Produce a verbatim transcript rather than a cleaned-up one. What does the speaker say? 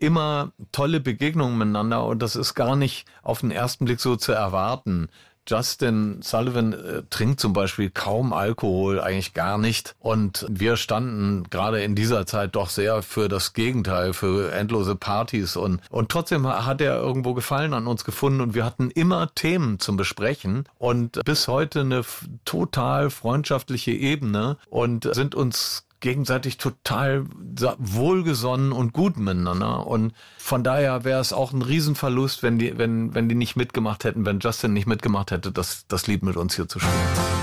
immer tolle Begegnungen miteinander und das ist gar nicht auf den ersten Blick so zu erwarten. Justin Sullivan äh, trinkt zum Beispiel kaum Alkohol, eigentlich gar nicht. Und wir standen gerade in dieser Zeit doch sehr für das Gegenteil, für endlose Partys. Und, und trotzdem hat er irgendwo Gefallen an uns gefunden und wir hatten immer Themen zum Besprechen und bis heute eine f- total freundschaftliche Ebene und sind uns gegenseitig total wohlgesonnen und gut miteinander. Und von daher wäre es auch ein Riesenverlust, wenn die, wenn, wenn die nicht mitgemacht hätten, wenn Justin nicht mitgemacht hätte, das, das Lied mit uns hier zu spielen.